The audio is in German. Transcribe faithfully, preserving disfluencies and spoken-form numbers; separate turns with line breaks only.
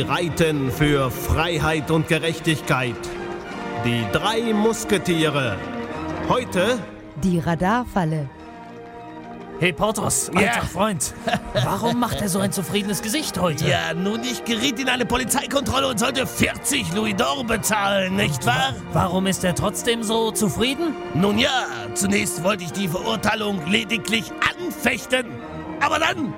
reiten für Freiheit und Gerechtigkeit. Die drei Musketiere. Heute
die Radarfalle.
Hey Porthos, alter
Ja.
Freund, warum macht er so ein zufriedenes Gesicht heute?
Ja, nun, ich geriet in eine Polizeikontrolle und sollte vierzig Louis d'Or bezahlen, nicht wahr?
Warum ist er trotzdem so zufrieden?
Nun ja, zunächst wollte ich die Verurteilung lediglich anfechten. Aber dann